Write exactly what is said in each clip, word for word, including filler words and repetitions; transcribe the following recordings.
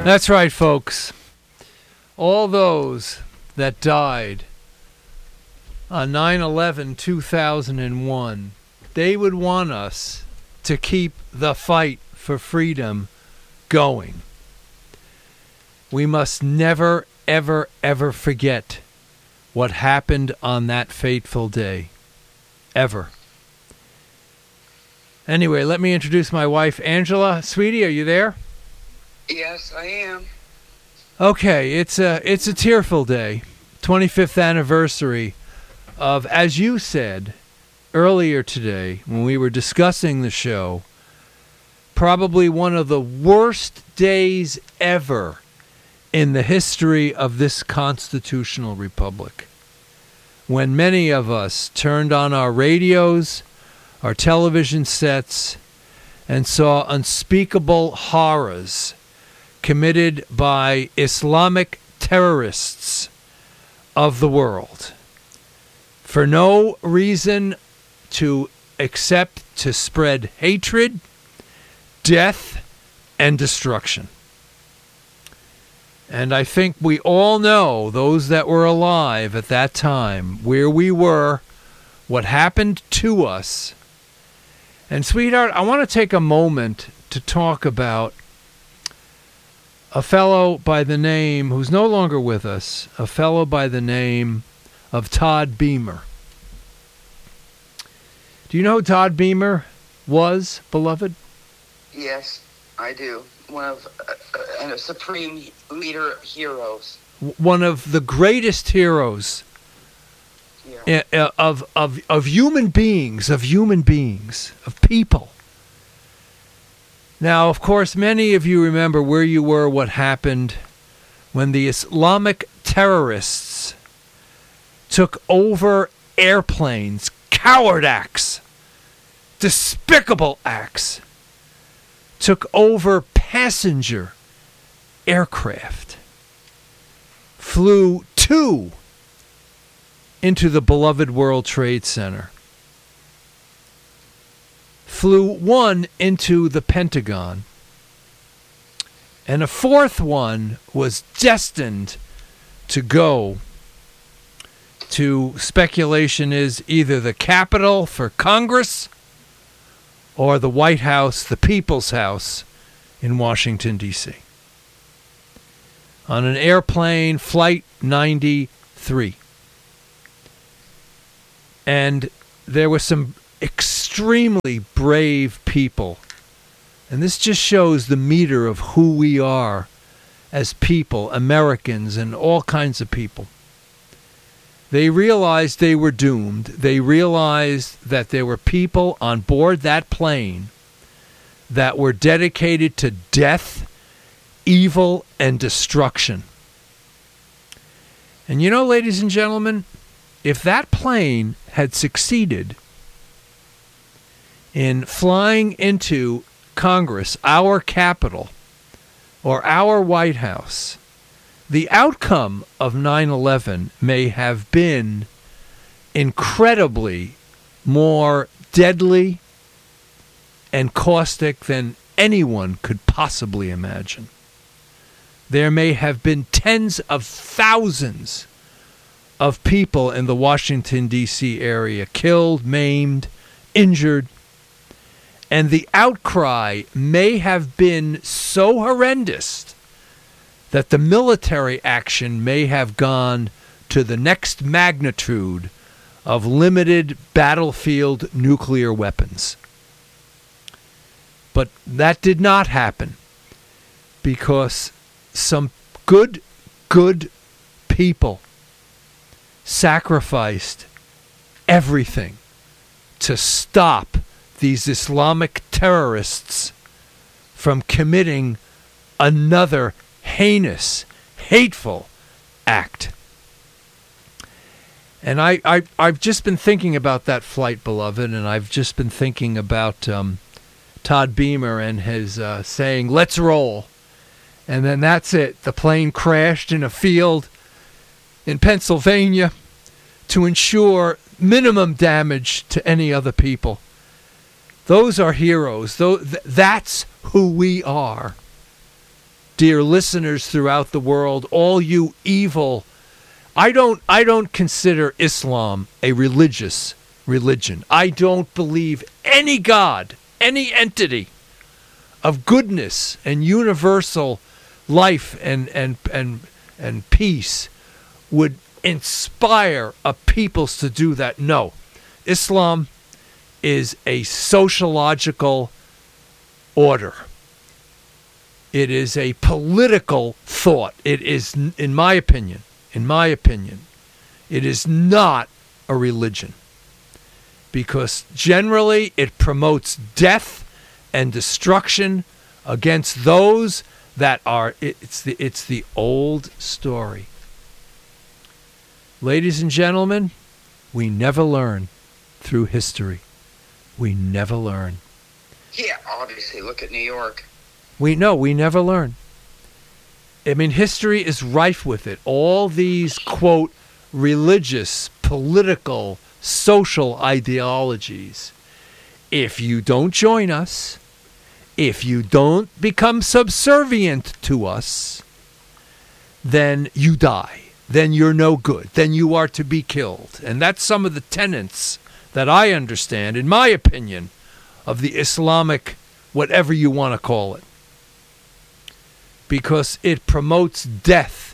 That's right, folks. All those that died on nine eleven two thousand one, they would want us to keep the fight for freedom going. We must never, ever, ever forget what happened on that fateful day. Ever. Anyway, let me introduce my wife, Angela. Sweetie, are you there? Yes, I am. Okay, it's a it's a tearful day. twenty-fifth anniversary of, as you said earlier today when we were discussing the show, probably one of the worst days ever in the history of this constitutional republic. When many of us turned on our radios, our television sets, and saw unspeakable horrors committed by Islamic terrorists of the world for no reason to except to spread hatred, death, and destruction. And I think we all know, those that were alive at that time, where we were, what happened to us. And sweetheart, I want to take a moment to talk about a fellow by the name, who's no longer with us, a fellow by the name of Todd Beamer. Do you know who Todd Beamer was, beloved? Yes, I do. One of uh, uh, a supreme leader heroes. One of the greatest heroes Yeah. uh, of of of human beings, of human beings, of people. Now, of course, many of you remember where you were, what happened when the Islamic terrorists took over airplanes, coward acts, despicable acts, took over passenger aircraft, flew two into the beloved World Trade Center, flew one into the Pentagon, and a fourth one was destined to go to, speculation is, either the Capitol for Congress or the White House, the People's House in Washington, D C on an airplane, Flight ninety-three. And there were some extremely brave people. And this just shows the meter of who we are as people, Americans, and all kinds of people. They realized they were doomed. They realized that there were people on board that plane that were dedicated to death, evil, and destruction. And you know, ladies and gentlemen, if that plane had succeeded in flying into Congress, our Capitol, or our White House, the outcome of nine eleven may have been incredibly more deadly and caustic than anyone could possibly imagine. There may have been tens of thousands of people in the Washington, D C area killed, maimed, injured, and the outcry may have been so horrendous that the military action may have gone to the next magnitude of limited battlefield nuclear weapons. But that did not happen because some good, good people sacrificed everything to stop these Islamic terrorists from committing another heinous, hateful act. And I, I, I've just been thinking about that flight, beloved, and I've just been thinking about um, Todd Beamer and his uh, saying, "Let's roll." And then that's it. The plane crashed in a field in Pennsylvania to ensure minimum damage to any other people. Those are heroes. That's who we are. dear listeners throughout the world, all you evil, I don't I don't consider Islam a religious religion. I don't believe any God, any entity of goodness and universal life and and and and peace would inspire a peoples to do that. No. Islam is a sociological order. It is a political thought. It is, in my opinion, in my opinion, it is not a religion. Because generally it promotes death and destruction against those that are, it's the, it's the old story. Ladies and gentlemen, we never learn through history. We never learn. Yeah, obviously, look at New York. We know, we never learn. I mean, history is rife with it. All these, quote, religious, political, social ideologies. If you don't join us, if you don't become subservient to us, then you die. Then you're no good. Then you are to be killed. And that's some of the tenets that I understand, in my opinion, of the Islamic, whatever you want to call it. Because it promotes death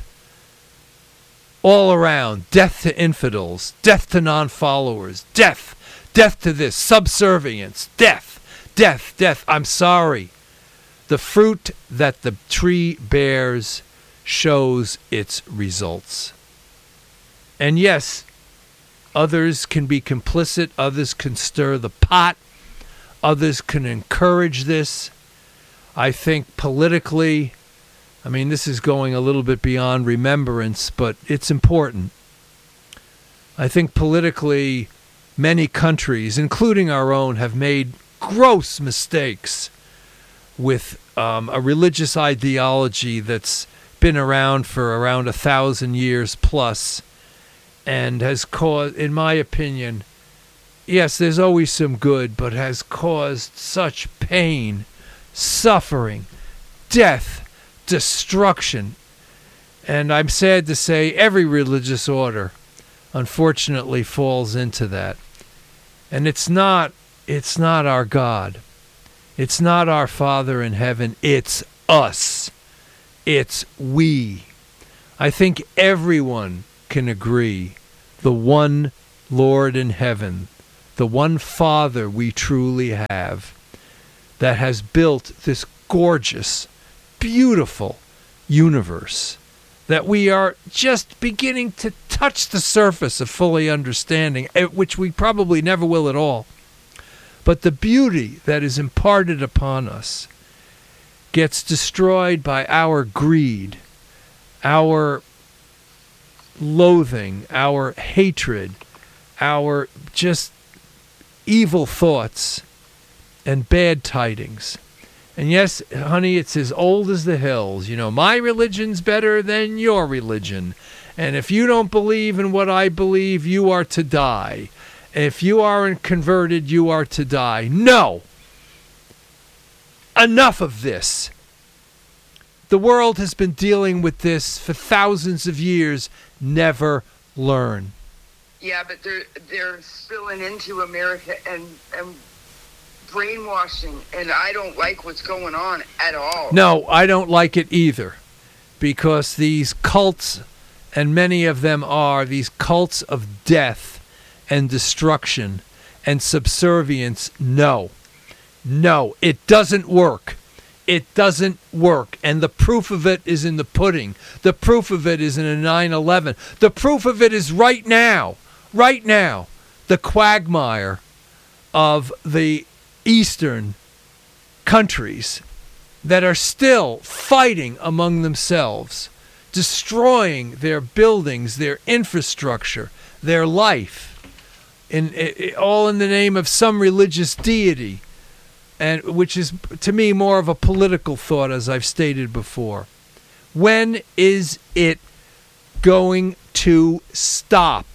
all around. Death to infidels. Death to non-followers. Death. Death to this. Subservience. Death. Death. Death. I'm sorry. The fruit that the tree bears shows its results. And yes, others can be complicit. Others can stir the pot. Others can encourage this. I think politically, I mean, this is going a little bit beyond remembrance, but it's important. I think politically, many countries, including our own, have made gross mistakes with um, a religious ideology that's been around for around a thousand years plus and has caused, in my opinion, yes, there's always some good, but has caused such pain, suffering, death, destruction. And I'm sad to say every religious order unfortunately falls into that. And it's not it's not our God. It's not our Father in heaven. It's us. It's we. I think everyone can agree the one Lord in heaven, the one Father we truly have, that has built this gorgeous, beautiful universe that we are just beginning to touch the surface of fully understanding, which we probably never will at all. But the beauty that is imparted upon us gets destroyed by our greed, our loathing, our hatred, our just evil thoughts and bad tidings. And yes, honey, it's as old as the hills. You know, my religion's better than your religion. And if you don't believe in what I believe, you are to die. If you aren't converted, you are to die. No! Enough of this. The world has been dealing with this for thousands of years. Never learn. Yeah, but they're they're spilling into America and and brainwashing, and I don't like what's going on at all. No, I don't like it either, because these cults, and many of them are these cults of death and destruction and subservience. No, no, it doesn't work. It doesn't work. And the proof of it is in the pudding. The proof of it is in a nine eleven. The proof of it is right now. Right now. The quagmire of the Eastern countries that are still fighting among themselves, destroying their buildings, their infrastructure, their life, in, in, all in the name of some religious deity, and which is, to me, more of a political thought, as I've stated before. When is it going to stop?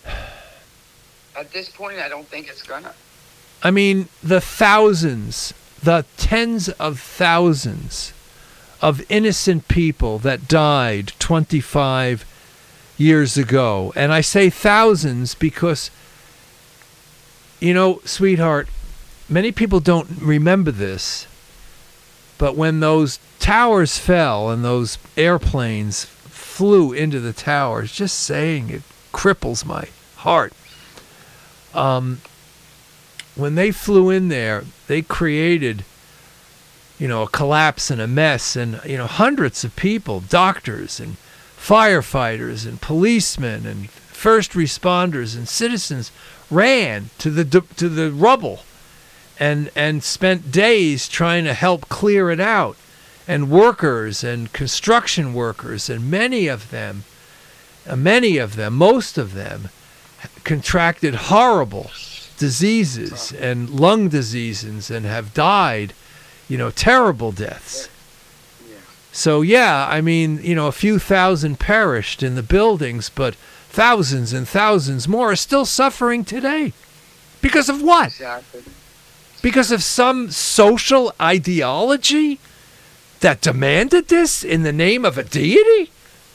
At this point, I don't think it's gonna. I mean, the thousands the tens of thousands of innocent people that died twenty-five years ago. And I say thousands because, you know, sweetheart, many people don't remember this, but when those towers fell and those airplanes flew into the towers, just saying it cripples my heart. Um, when they flew in there, they created, you know, a collapse and a mess, and, you know, hundreds of people, doctors and firefighters and policemen and first responders and citizens ran to the to the rubble and and spent days trying to help clear it out. And workers and construction workers, and many of them, uh, many of them, most of them, contracted horrible diseases and lung diseases and have died, you know, terrible deaths. So, yeah, I mean, you know, a few thousand perished in the buildings, but thousands and thousands more are still suffering today. Because of what? Exactly. Because of some social ideology that demanded this in the name of a deity?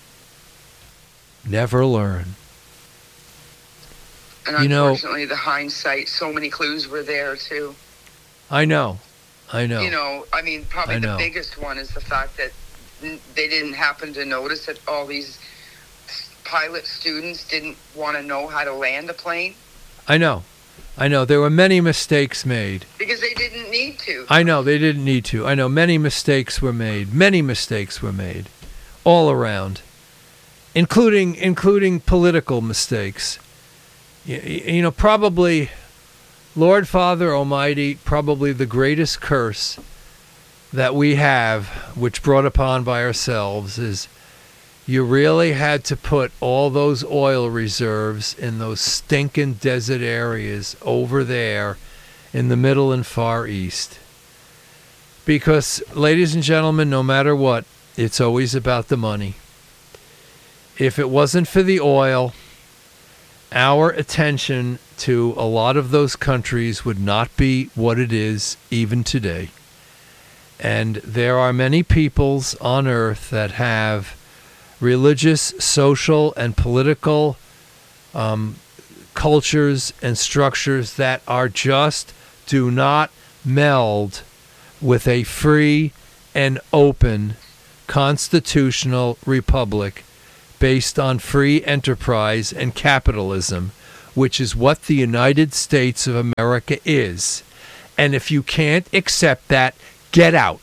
Never learn. And you know, unfortunately, the hindsight, so many clues were there, too. I know. I know. You know, I mean, probably I the know. biggest one is the fact that they didn't happen to notice that all these pilot students didn't want to know how to land a plane. I know. I know. There were many mistakes made. Because they didn't need to. I know. They didn't need to. I know. Many mistakes were made. Many mistakes were made. All around. Including including political mistakes. You, you know, probably, Lord Father Almighty, probably the greatest curse that we have, which brought upon by ourselves, is you really had to put all those oil reserves in those stinking desert areas over there in the Middle and Far East. Because, ladies and gentlemen, no matter what, it's always about the money. If it wasn't for the oil, our attention to a lot of those countries would not be what it is even today. And there are many peoples on earth that have religious, social, and political um, cultures and structures that are just do not meld with a free and open constitutional republic based on free enterprise and capitalism, which is what the United States of America is. And if you can't accept that, get out.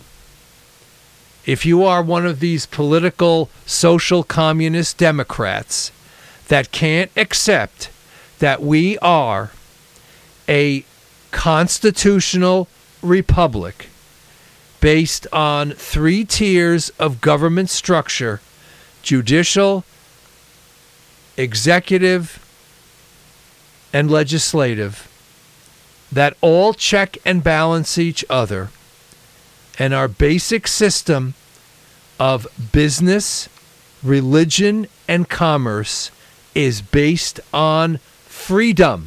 If you are one of these political, social, communist Democrats that can't accept that we are a constitutional republic based on three tiers of government structure, judicial, executive, and legislative, that all check and balance each other, and our basic system of business, religion, and commerce is based on freedom.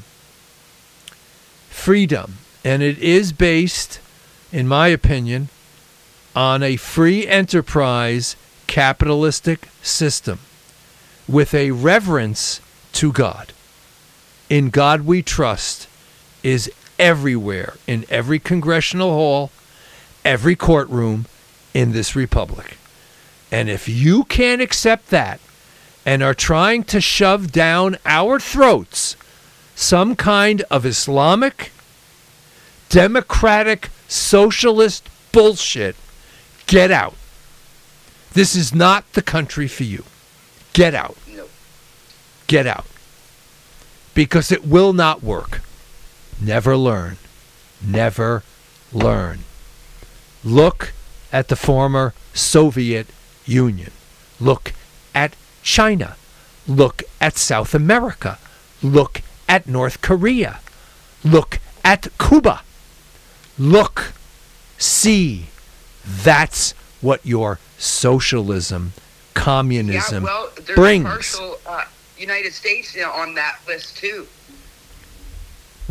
Freedom. And it is based, in my opinion, on a free enterprise capitalistic system with a reverence to God. In God we trust is everywhere, in every congressional hall, every courtroom in this republic. And if you can't accept that and are trying to shove down our throats some kind of Islamic, democratic, socialist bullshit, get out. This is not the country for you. Get out. No. Get out. Because it will not work. Never learn. Never learn. Look at the former Soviet Union. Look at China. Look at South America. Look at North Korea. Look at Cuba. Look. See. That's what your socialism, communism yeah, well, there's brings. a partial uh, United States on that list, too. Well,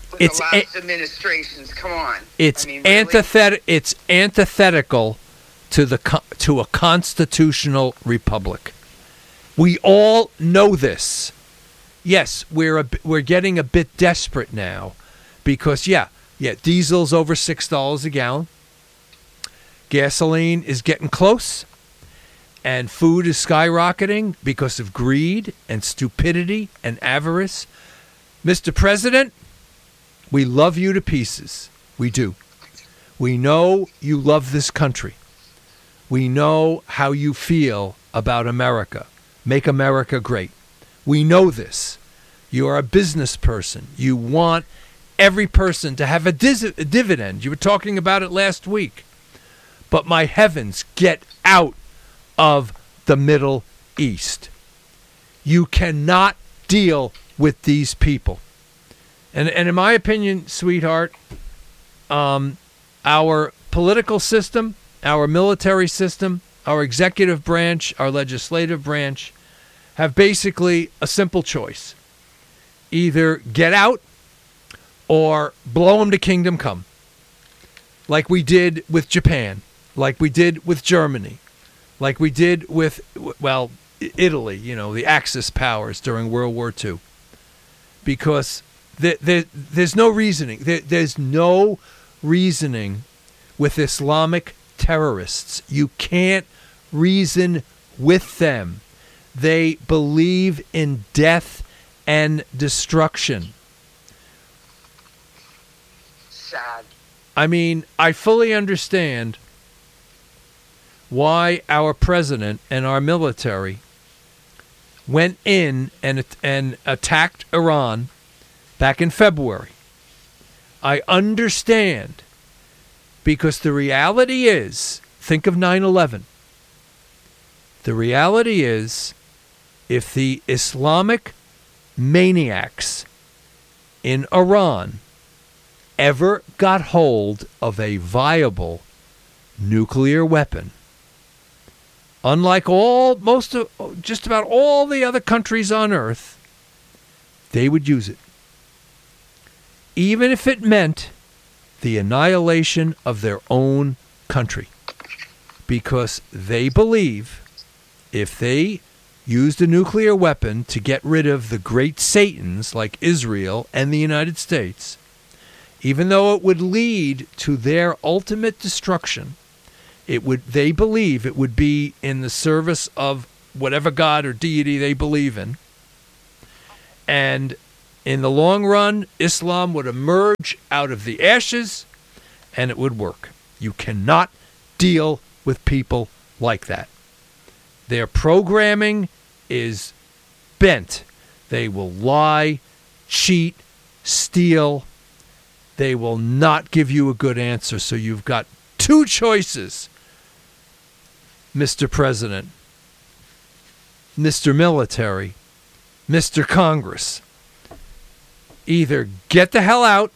with it's the last a- administrations. Come on. It's I mean, really? antithet- It's antithetical to the co- to a constitutional republic. We all know this. Yes, we're a, we're getting a bit desperate now, because yeah, yeah, diesel's over six dollars a gallon. Gasoline is getting close, and food is skyrocketing because of greed and stupidity and avarice. Mister President, we love you to pieces. We do. We know you love this country. We know how you feel about America. Make America great. We know this. You are a business person. You want every person to have a, dis- a dividend. You were talking about it last week. But my heavens, get out of the Middle East. You cannot deal with these people. And, and in my opinion, sweetheart, um, our political system, our military system, our executive branch, our legislative branch have basically a simple choice. Either get out or blow them to kingdom come. Like we did with Japan, like we did with Germany, like we did with, well, Italy, you know, the Axis powers during World War Two. Because there, there, there's no reasoning. There, there's no reasoning with Islamic terrorists. You can't reason with them. They believe in death and destruction. Sad. I mean, I fully understand why our president and our military went in and and attacked Iran back in February. I understand, because the reality is, think of nine eleven. The reality is, if the Islamic maniacs in Iran ever got hold of a viable nuclear weapon, unlike all, most of, just about all the other countries on Earth, they would use it. Even if it meant the annihilation of their own country. Because they believe if they used a nuclear weapon to get rid of the great Satans like Israel and the United States, even though it would lead to their ultimate destruction, it would, they believe it would be in the service of whatever god or deity they believe in. And in the long run, Islam would emerge out of the ashes, and it would work. You cannot deal with people like that. Their programming is bent. They will lie, cheat, steal. They will not give you a good answer. So you've got two choices, Mister President, Mister Military, Mister Congress. Either get the hell out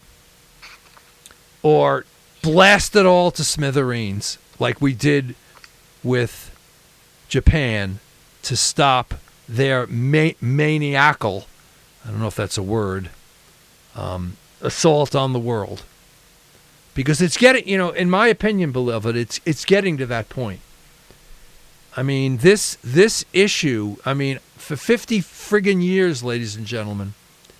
or blast it all to smithereens, like we did with Japan to stop their ma- maniacal, I don't know if that's a word, um, assault on the world. Because it's getting, you know, in my opinion, beloved, it's it's getting to that point. I mean, this this issue, I mean, for fifty friggin' years, ladies and gentlemen,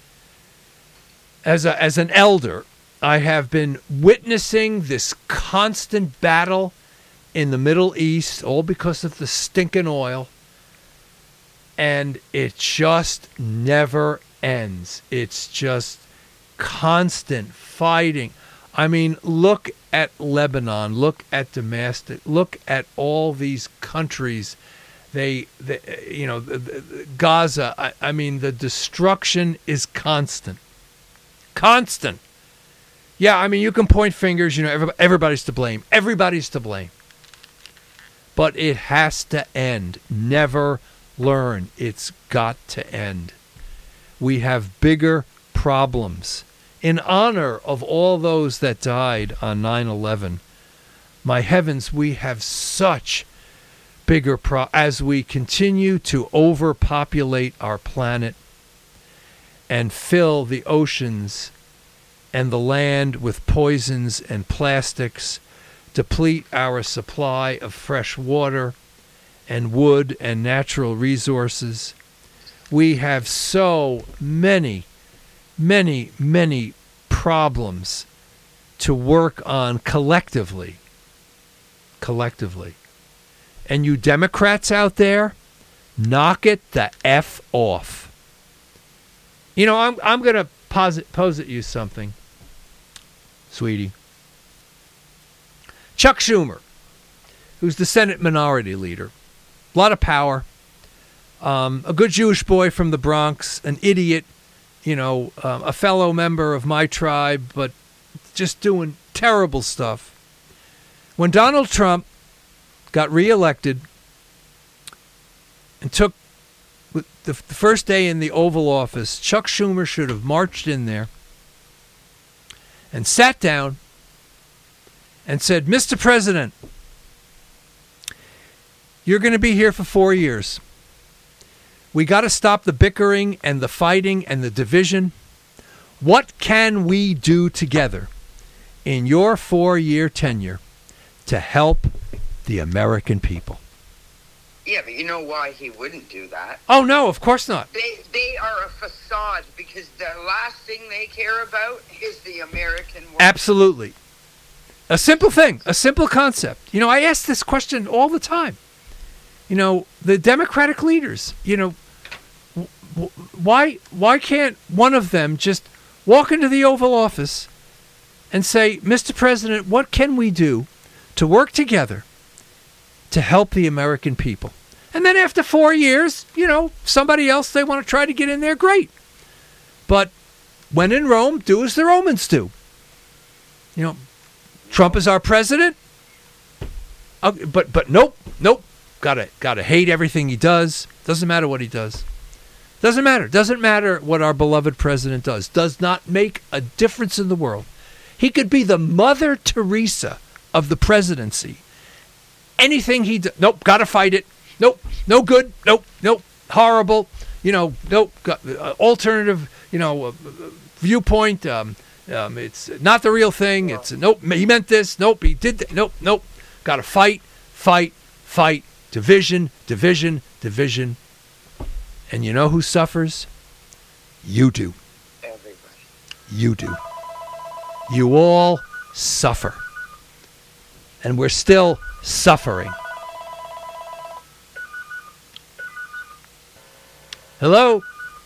as a, as an elder, I have been witnessing this constant battle in the Middle East, all because of the stinking oil. And it just never ends. It's just constant fighting. I mean, look at Lebanon, look at Damascus, look at all these countries. They, they you know, the, the, Gaza, I, I mean, the destruction is constant. Constant. Yeah, I mean, you can point fingers, you know, everybody's to blame. Everybody's to blame. But it has to end. Never learn. It's got to end. We have bigger problems. In honor of all those that died on nine eleven, my heavens, we have such bigger pro as we continue to overpopulate our planet and fill the oceans and the land with poisons and plastics, deplete our supply of fresh water and wood and natural resources. We have so many, many, many problems to work on collectively. Collectively. And you Democrats out there, knock it the F off. You know, I'm I'm going to posit, posit you something, sweetie. Chuck Schumer, who's the Senate Minority Leader, a lot of power, um, a good Jewish boy from the Bronx, an idiot, you know, um, a fellow member of my tribe, but just doing terrible stuff. When Donald Trump got reelected and took the, the first day in the Oval Office, Chuck Schumer should have marched in there and sat down and said, Mister President, you're going to be here for four years. We got to stop the bickering and the fighting and the division. What can we do together in your four-year tenure to help the American people? Yeah, but you know why he wouldn't do that? Oh, no, of course not. They they are a facade because the last thing they care about is the American world. Absolutely. A simple thing, a simple concept. You know, I ask this question all the time. You know, the Democratic leaders, you know, w- why why can't one of them just walk into the Oval Office and say, Mister President, what can we do to work together to help the American people? And then after four years, you know, somebody else they want to try to get in there, great. But when in Rome, do as the Romans do. You know, Trump is our president. Uh, but but nope, nope. Gotta gotta hate everything he does. Doesn't matter what he does. Doesn't matter. Doesn't matter what our beloved president does. Does not make a difference in the world. He could be the Mother Teresa of the presidency. Anything he does, nope, gotta fight it. Nope, no good. Nope, nope, horrible. You know, nope, got, uh, alternative. You know, uh, viewpoint. Um, um, it's not the real thing. It's nope. He meant this. Nope, he did that. Nope, nope. Gotta fight, fight, fight. Division, division, division. And you know who suffers? You do. Everybody. You do. You all suffer. And we're still suffering. Hello?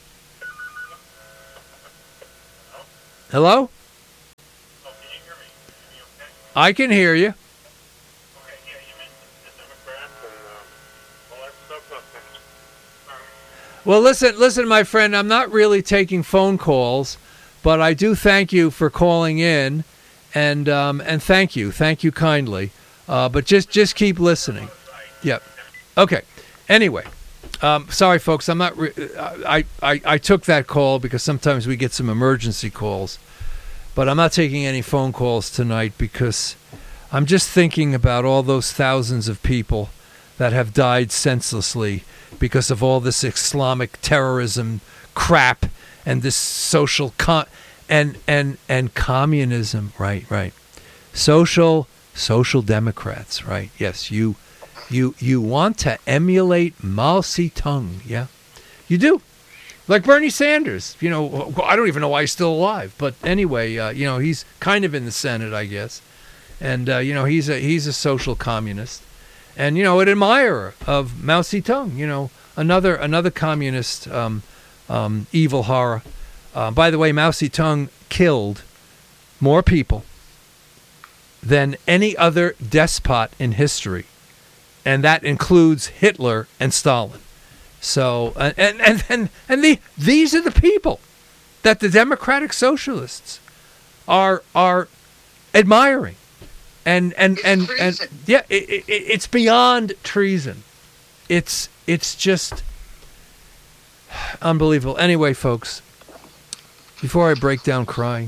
Hello? Oh, can you hear me? Can you okay? I can hear you. Okay, yeah, you mentioned the Democrats and um, all that stuff. Uh, um, Well, listen, listen, my friend, I'm not really taking phone calls, but I do thank you for calling in, and um, and thank you, thank you kindly. Uh, but just just keep listening. Yep. Okay. Anyway, um, sorry, folks, I'm not. Re- I, I I took that call because sometimes we get some emergency calls, but I'm not taking any phone calls tonight because I'm just thinking about all those thousands of people that have died senselessly because of all this Islamic terrorism crap and this social con and and and communism. Right, right. Social social democrats. Right. Yes, you you you want to emulate Mao Zedong. Yeah, you do. Like Bernie Sanders. You know, I don't even know why he's still alive. But anyway, uh, you know, he's kind of in the Senate, I guess. And uh, you know, he's a he's a social communist. And, you know, an admirer of Mao Zedong, you know, another another communist um, um, evil horror. Uh, by the way, Mao Zedong killed more people than any other despot in history. And that includes Hitler and Stalin. So, uh, and, and, and, and the, these are the people that the Democratic Socialists are are admiring. And and and, and yeah, it, it, it's beyond treason. It's it's just unbelievable. Anyway, folks, before I break down crying,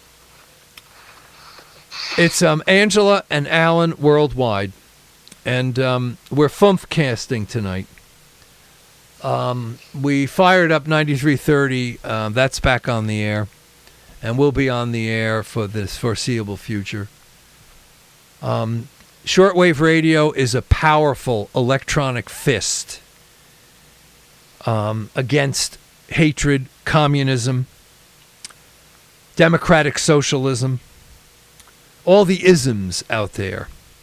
it's um Angela and Alan worldwide, and um, we're Fumpcasting tonight. Um, we fired up ninety-three thirty. Um, that's back on the air, and we'll be on the air for this foreseeable future. Um, shortwave radio is a powerful electronic fist um, against hatred, communism, democratic socialism, all the isms out there.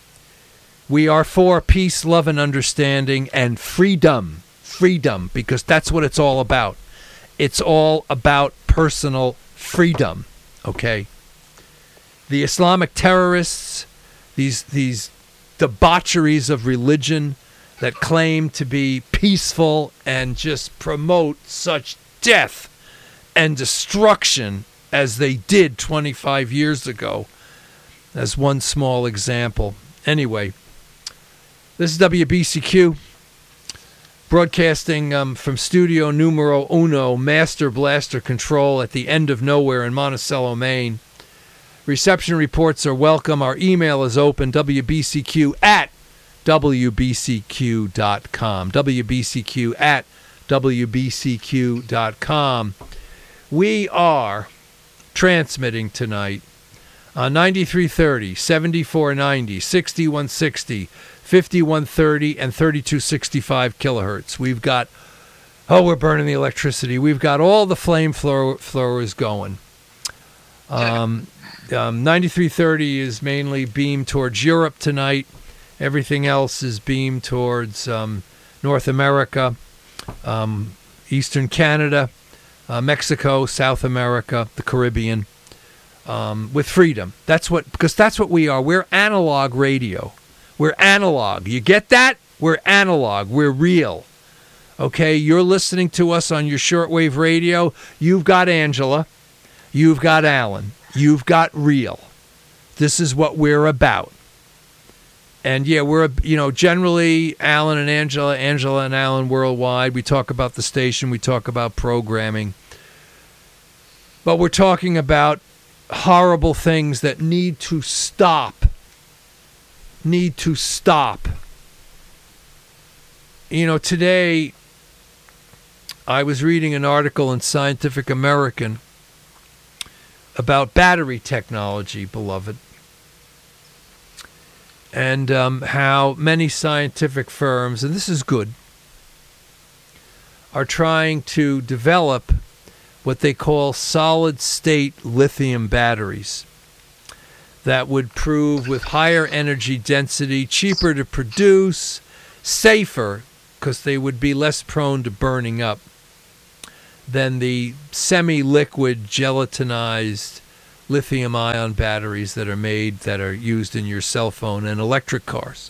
We are for peace, love, and understanding, and freedom. Freedom, because that's what it's all about. It's all about personal freedom, okay? The Islamic terrorists, these these debaucheries of religion that claim to be peaceful and just promote such death and destruction as they did twenty-five years ago, as one small example. Anyway, this is W B C Q, broadcasting um, from Studio Numero Uno, Master Blaster Control at the end of nowhere in Monticello, Maine. Reception reports are welcome. Our email is open, W B C Q at W B C Q dot com. W B C Q at W B C Q dot com. We are transmitting tonight on ninety-three thirty, seventy-four ninety, sixty-one sixty, fifty-one thirty, and thirty-two sixty-five kilohertz. We've got, oh, we're burning the electricity. We've got all the flame throwers going. Um, um, ninety-three thirty is mainly beamed towards Europe tonight. Everything else is beamed towards um, North America, um, Eastern Canada, uh, Mexico, South America, the Caribbean, um, with freedom. That's what, because that's what we are. We're analog radio. We're analog. You get that? We're analog. We're real. Okay, you're listening to us on your shortwave radio. You've got Angela. You've got Alan. You've got real. This is what we're about. And yeah, we're, you know, generally Alan and Angela, Angela and Alan worldwide. We talk about the station. We talk about programming. But we're talking about horrible things that need to stop. Need to stop. You know, today I was reading an article in Scientific American about battery technology, beloved, and um, how many scientific firms, and this is good, are trying to develop what they call solid-state lithium batteries that would prove with higher energy density, cheaper to produce, safer, because they would be less prone to burning up than the semi-liquid gelatinized lithium-ion batteries that are made, that are used in your cell phone and electric cars.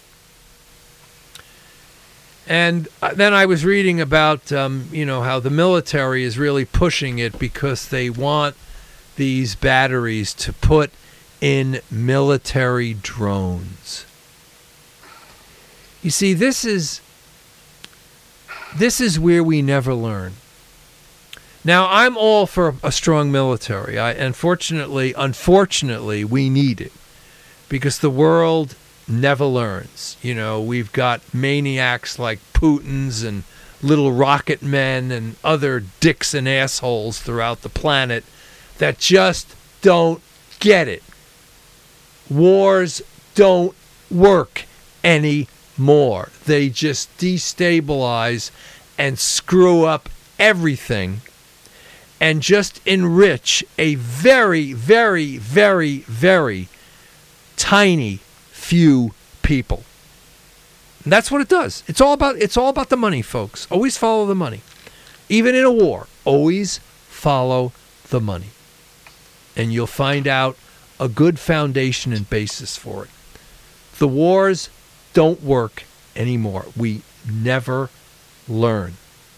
And then I was reading about, um, you know, how the military is really pushing it because they want these batteries to put in military drones. You see, this is this is where we never learn. Now, I'm all for a strong military. I, unfortunately, unfortunately, we need it because the world never learns. You know, we've got maniacs like Putin's and little rocket men and other dicks and assholes throughout the planet that just don't get it. Wars don't work anymore. They just destabilize and screw up everything and just enrich a very, very, very, very tiny few people. And that's what it does. It's all about it's all about the money, folks. Always follow the money. Even in a war, always follow the money. And you'll find out a good foundation and basis for it. The wars don't work anymore. We never learn.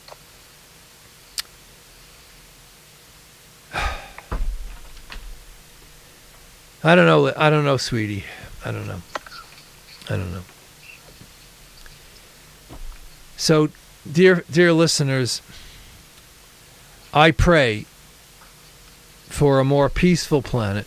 I don't know. I don't know, sweetie. I don't know. I don't know. So, dear dear listeners, I pray for a more peaceful planet.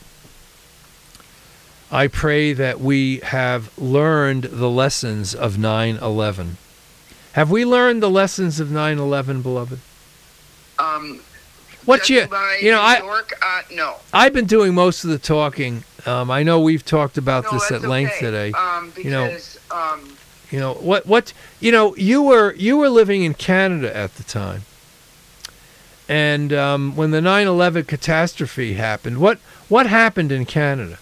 I pray that we have learned the lessons of nine eleven. Have we learned the lessons of nine eleven, beloved? Um, what you, by you know, New I, York, uh, no. I've been doing most of the talking. Um, I know we've talked about No, this that's at length okay. today. Um, You know- because, um, You know what? What you know? You were you were living in Canada at the time, and um, when the nine eleven catastrophe happened, what what happened in Canada?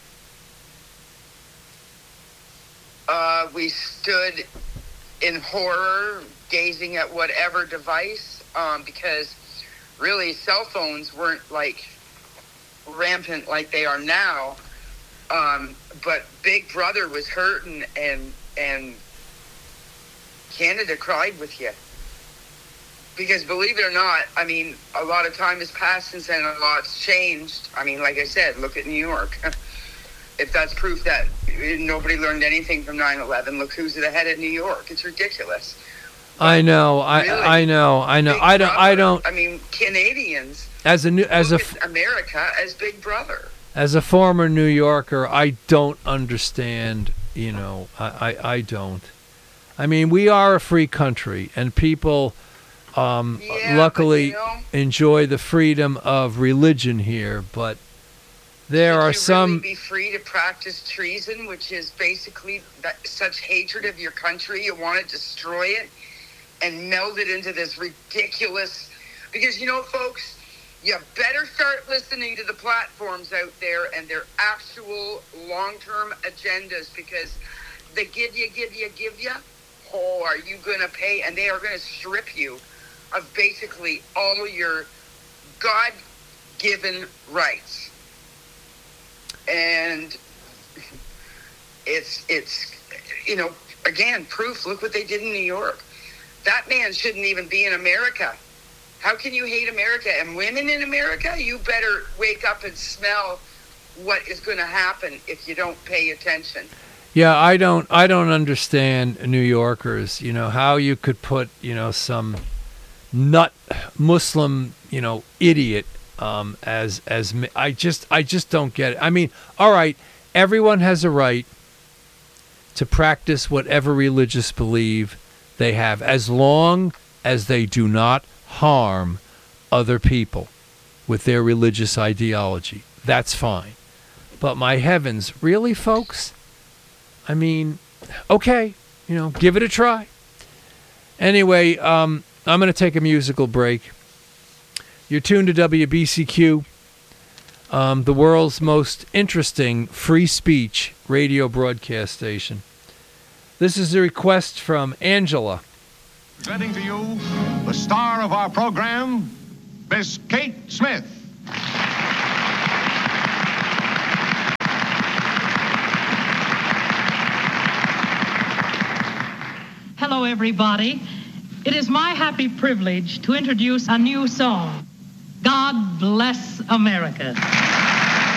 uh, we stood in horror, gazing at whatever device, um, because really cell phones weren't like rampant like they are now. Um, but Big Brother was hurting, and and Canada cried with you. Because believe it or not, I mean, a lot of time has passed since then, a lot's changed. I mean, like I said, look at New York. If that's proof that nobody learned anything from nine eleven, look who's at the head of New York. It's ridiculous. I know, I Really? I know, I know. Big I don't, I Brother. don't. I mean, Canadians As a new, as a look at America as Big Brother. as a former New Yorker, I don't understand. You know, I I, I don't. I mean, we are a free country, and people, um, Yeah, luckily, but, you know, enjoy the freedom of religion here. But there should are you some. really be free to practice treason, which is basically that, such hatred of your country, you want to destroy it and meld it into this ridiculous. Because, you know, folks, you better start listening to the platforms out there and their actual long-term agendas, because they give you, give you, give you. Oh, are you going to pay? And they are going to strip you of basically all your God-given rights. And it's, it's, you know, again, proof. Look what they did in New York. That man shouldn't even be in America. How can you hate America? And women in America, you better wake up and smell what is going to happen if you don't pay attention. Yeah, I don't. I don't understand New Yorkers. You know how you could put, you know, some nut Muslim, you know, idiot um, as as mi- I just I just don't get it. I mean, all right, everyone has a right to practice whatever religious belief they have, as long as they do not harm other people with their religious ideology. That's fine. But my heavens, really, folks? I mean, okay, you know, give it a try. Anyway, um, I'm going to take a musical break. You're tuned to W B C Q, um, the world's most interesting free speech radio broadcast station. This is a request from Angela. Presenting to you the star of our program, Miss Kate Smith. Hello, everybody. It is my happy privilege to introduce a new song, God Bless America.